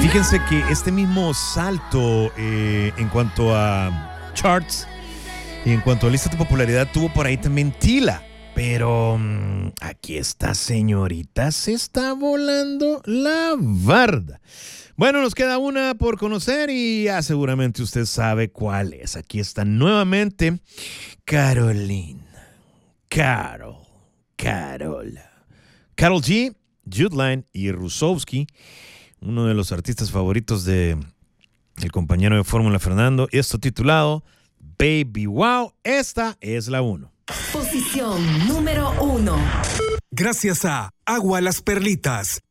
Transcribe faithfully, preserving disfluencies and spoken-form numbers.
Fíjense que este mismo salto eh, en cuanto a charts y en cuanto a lista de popularidad tuvo por ahí también Tila. Pero mmm, aquí esta señorita se está volando la barda. Bueno, nos queda una por conocer y ya seguramente usted sabe cuál es. Aquí está nuevamente Carolina. Carol. Carol. Karol G, Jude Line y Rusowski, uno de los artistas favoritos de el compañero de Fórmula Fernando. Esto titulado Baby Wow. Esta es la uno. Posición número uno. Gracias a Agua Las Perlitas,